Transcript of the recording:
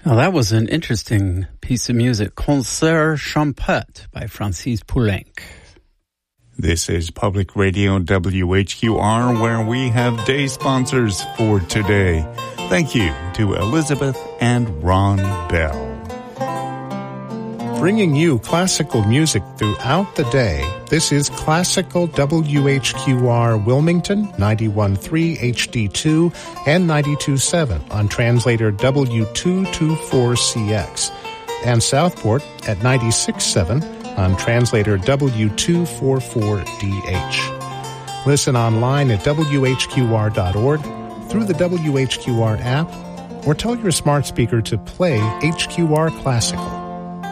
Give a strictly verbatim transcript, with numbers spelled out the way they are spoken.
Well, that was an interesting piece of music, Concert Champêtre by Francis Poulenc. This is Public Radio W H Q R, where we have day sponsors for today. Thank you to Elizabeth and Ron Bell. Bringing you classical music throughout the day, this is Classical W H Q R Wilmington, ninety-one point three H D two and ninety-two point seven on translator W two twenty-four C X, and Southport at ninety-six point seven on translator W two forty-four D H. Listen online at W H Q R dot org, through the W H Q R app, or tell your smart speaker to play H Q R Classical.